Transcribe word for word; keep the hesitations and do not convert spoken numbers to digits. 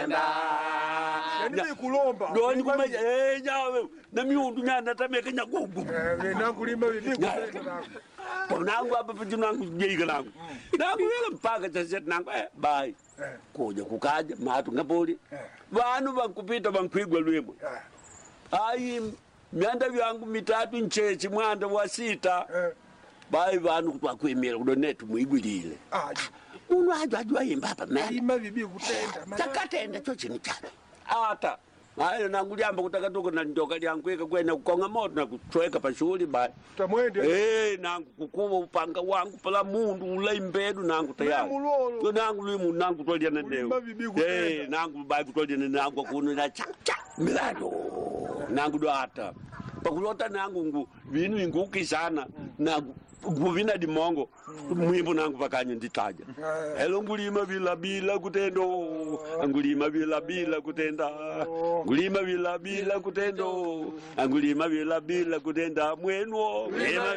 kutenda yani kulomba doni kumeja eh nyawe na miundu nyanda tameka nyagugu eh nangu lima bibi kutenda nangu hapa piju nangu jeiga nangu nangu yele mpaka chaset nangu eh bye kuja kukaja matu ngapoli vanu vankupita vankwigwa lwemo ai myanda vyangu mitatu nchechi mwanda wa sita bai vanu kwakwemera kudonetu muigwilile uno ajo ajo ayimba hapa mimi lima bibi kutenda takatenda chochi ni chana ata hayo nangu liamba kutaka toko na ndoka lyankweka kwena kukonga moto na kutweka pashuli bai tamwende eh nangu kukuwa upanga wangu pala mundu ulai mbedu nangu tayari yo nangu limu nangu tolya na ndewe eh nangu bai kutolya na nangu kuno na cha cha milado nangu do ata pakulota nangu ngu vinu ingukisana nangu kuvina dimongo mwimbo nangu pakanye nditaja elo ngulima bila bila kutendo ngulima bila bila kutenda ngulima bila bila kutendo ngulima bila bila kutenda mwenwo